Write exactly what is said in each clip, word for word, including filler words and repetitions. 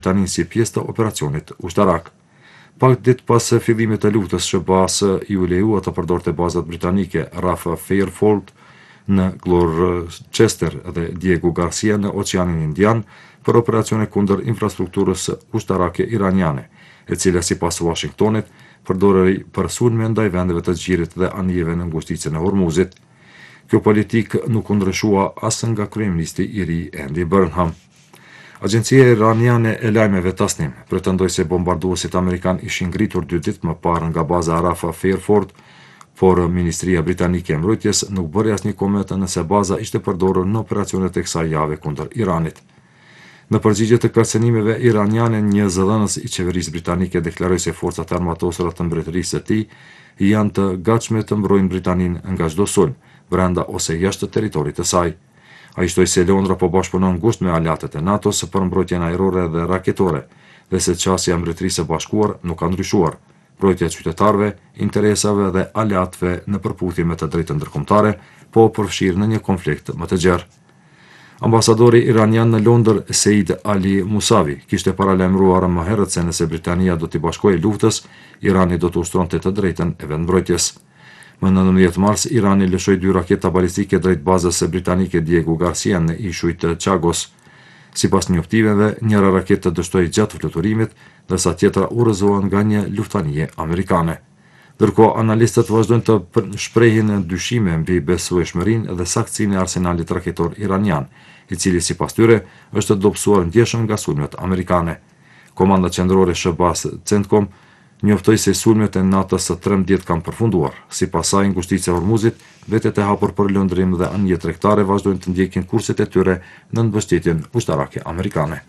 tani si pjesë të operacionit ushtarak. Pak ditë pas fillimit të luftës, SBA-s ju lejua të përdorte bazat britanike Raf Fairfield në Gloucester dhe Diego Garcia në Oqeanin Indian për operacione kundër infrastrukturës ushtarake iraniane, e cila sipas Washingtonit përdorej për sulme ndaj vendeve të Zgjerit dhe anijeve në ngusticën e Hormuzit. Kjo politikë nuk u ndryshua as nga kryeministri i ri Andy Burnham. Agjencia iraniane e lajmeve Tasnim pretendoi se bombarduesit amerikan ishin ngritur dy ditë më parë nga baza Raf Fairfield, por Ministria Britanike e Mbrojtjes nuk bëri asnjë koment nëse baza ishte përdorur në operacionet e kësaj jave kundër Iranit. Në përgjigje të kërcënimeve iraniane, një zëdhënës i qeverisë britanike deklaroi se forcat armatosura të mbretërisë së tij janë të gatshme të mbrojnë Britaninë nga çdo sulm, brenda ose jashtë territorit të saj. Ai shtoi se Londra po bashkëpunon ngushtë me aleatët e NATO-s për mbrojtjen ajrore dhe raketore, dhe se qasja e Mbretërisë së Bashkuar nuk ka ndryshuar. Mbrojtja e qytetarëve, interesave dhe aleatëve në përputhje me të drejtën ndërkombëtare, po përfshirë në një konflikt më të gjerë. Ambasadori iranian në Londër, Seid Ali Musavi, kishte paralajmëruar më herët se nëse Britania do t'i bashkojë luftës, Irani do të ushtronte të drejtën e vendmbrojtjes. Më nëntëmbëdhjetë mars, Irani lëshoi dy raketa balistike drejt bazës së britanike Diego Garcia në ishujt Chagos. Sipas njoftimeve, njëra raketë dështoi gjatë fluturimit, ndërsa tjetra urrëzohen nga një luftanije amerikane. Ndërkohë, analistët vazhdojnë të shprehin dyshime mbi besueshmërinë dhe saktësinë e arsenalit raketor iranian, i cili sipas tyre është dobësuar ndjeshëm nga sulmet amerikane. Komanda qendrore SBA-s CENTCOM njoftoi se sulmet e natës së trembëdhjetë kanë përfunduar. Sipas saj, ngustica e Hormuzit, vetet e hapur për lëndrim dhe anije tregtare vazhdojnë të ndjekin kurset e tyre në mbështetjen ushtarake amerikane.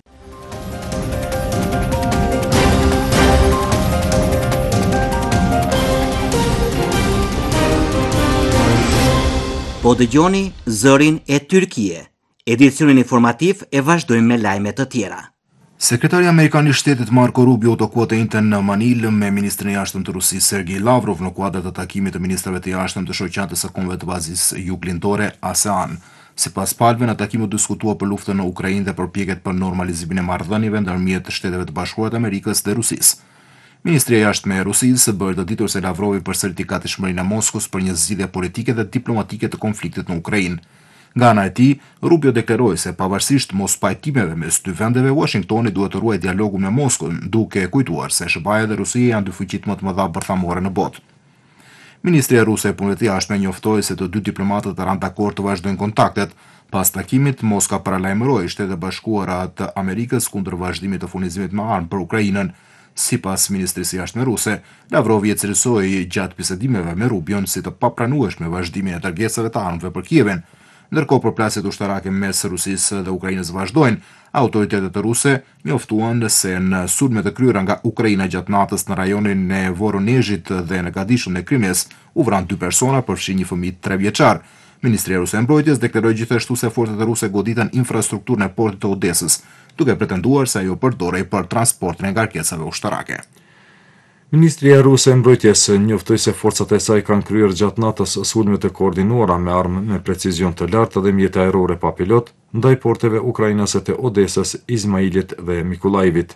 Po dëgjoni zërin e Tyrkie. Edicionin informativ e vazhdojmë me lajme të tjera. Sekretari Amerikan i Shtetit Marco Rubio tokua të njëjtën në Manilë me ministrin e jashtëm të Rusisë Sergej Lavrov në kuadër të takimit të ministrave të jashtëm të shoqatës së kombeve të bazisë juglindore ASEAN. Sipas palëve, në takim u diskutua për luftën në Ukrainë dhe përpjekjet për normalizimin e marrëdhënieve ndërmjet Shteteve të Bashkuara të Amerikës dhe Rusisë. Ministria e jashtme e Rusisë bëri të ditur se Lavrovi përsëri gatishmërinë e Moskës për një zgjidhje politike dhe diplomatike të konfliktit në Ukrainë. Nga ana e tij, Rubio deklaroi se pavarësisht mos pajtimeve mes dy vendeve, Washingtoni duhet të ruajë dialogun me Moskën, duke kujtuar se S B A-ja dhe Rusia janë dy fuqitë më të mëdha bërthamore në botë. Ministria ruse e punëve të jashtme njoftoi se të dy diplomatët ranë dakord të vazhdojnë kontaktet. Pas takimit, Moska paralajmëroi Shtetet e Bashkuara të Amerikës kundër vazhdimit të furnizimit me armë për Ukrainën. Sipas ministrisë së jashtme ruse, Lavrov i cilësoi gjatë bisedimeve me Rubion si të papranueshme vazhdimin e dërgesave të armëve për Kievin. Ndërkohë përplasjet ushtarake mes Rusisë dhe Ukrainës vazhdojnë, autoritetet ruse njoftuan se në sulmet e kryera nga Ukraina gjatë natës në rajonin e Voronezhit dhe në Gadishën e Krimës u vranë dy persona, përfshi një fëmijë tre vjeçar. Ministria ruse e mbrojtjes deklaroi gjithashtu se forcat e ruse goditën infrastrukturën e portit të Odesës, duke pretenduar se ajo përdorej për transportin e ngarkesave ushtarake. Ministria ruse e mbrojtjes njoftoi se forcat e saj kanë kryer gjatë natës sulme të koordinuara me armë me precizion të lartë dhe mjete ajrore pa pilot ndaj porteve ukrainase të Odesës, Izmailit dhe Mikulajevit.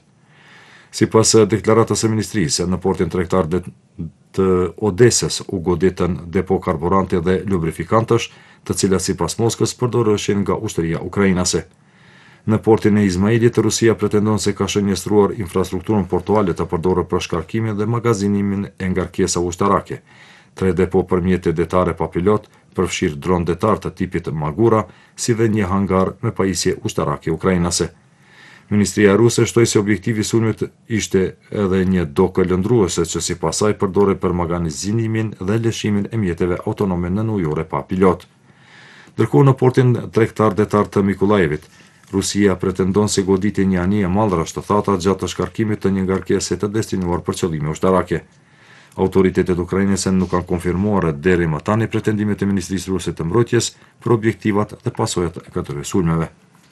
Sipas deklaratës së ministrisë, në portin tregtar të Odesës u goditën depo karburanti dhe lubrifikantësh, të cilat sipas Moskës përdoreshin nga ushtria ukrainase. Në portin e Izmailit, Rusia pretendon se ka shënjestruar infrastrukturën portuale të përdorur për shkarkimin dhe magazinimin e ngarkesave ushtarake. Tre depo për mjete detare pa pilot, përfshirë dron detar të tipit Magura, si dhe një hangar me pajisje ushtarake ukrainase. Ministria ruse shtoi se objektivi i sulmit ishte edhe një dokë lëndruese që sipas saj përdoret për magazinimin dhe lëshimin e mjeteve autonome në ujore pa pilot. Ndërkohë në portin tregtar detar të Mikulajevit, Rusia pretendon se goditi një anije mallra shtethata gjatë të shkarkimit të një ngarkese të destinuar për qëllime ushtarake. Autoritetet ukrainase nuk kanë konfirmuar deri më tani pretendimet e Ministrisë ruse të mbrojtjes për objektivat dhe pasojat e këtyre sulmeve.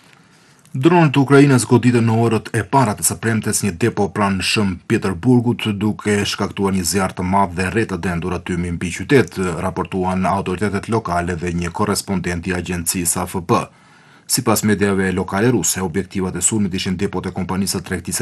Dronët të Ukrainës goditën në orët e para të së premtes një depo pranë Shën Pjeterburgut, duke shkaktuar një zjarr të madh dhe rreth të dendur aty mbi qytet, raportuan autoritetet lokale dhe një korrespondent i agjencisë A F P. Sipas mediave lokale ruse, objektivat e sulmit ishin depot e kompanisë së tregtisë